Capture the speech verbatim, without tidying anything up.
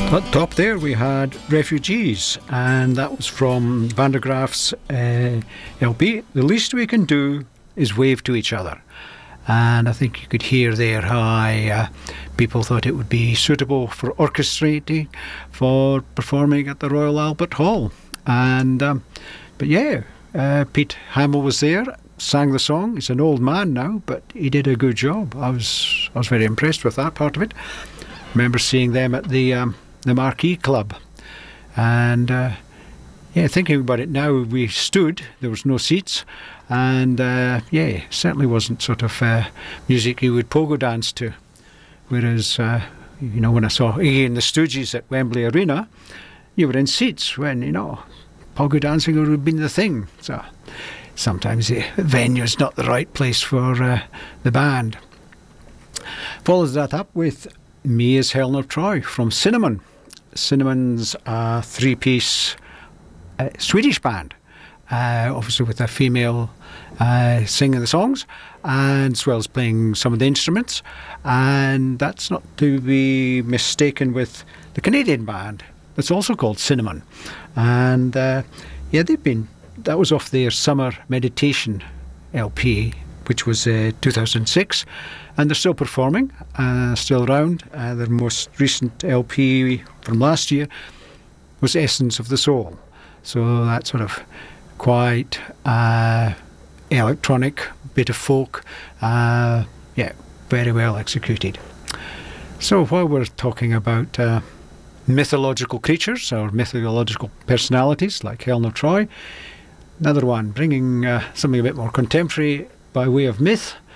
At top there we had Refugees, and that was from Van der Graaf's uh, L P. The least we can do is wave to each other. And I think you could hear there how uh, people thought it would be suitable for orchestrating, for performing at the Royal Albert Hall. And um, but yeah, uh, Pete Hamill was there, sang the song. He's an old man now, but he did a good job. I was I was very impressed with that part of it. Remember seeing them at the um, the Marquee Club, and uh, yeah, thinking about it now, we stood. There was no seats, and uh, yeah, certainly wasn't sort of uh, music you would pogo dance to. Whereas, uh, you know, when I saw Iggy and the Stooges at Wembley Arena, you were in seats when, you know, pogo dancing would have been the thing. So sometimes the venue's not the right place for uh, the band. Follows that up with Me as Helen of Troy from Cinnamon. Cinnamon's a three-piece uh, Swedish band, uh, obviously with a female uh, singing the songs, and as well as playing some of the instruments. And that's not to be mistaken with the Canadian band that's also called Cinnamon. And uh, yeah, they've been, that was off their Summer Meditation L P, which was uh, two thousand six, and they're still performing, uh, still around. Uh, their most recent L P from last year was Essence of the Soul, so that sort of quite uh, electronic bit of folk, uh, yeah, very well executed. So while we're talking about uh, mythological creatures or mythological personalities like Helen of Troy, another one bringing uh, something a bit more contemporary by way of myth,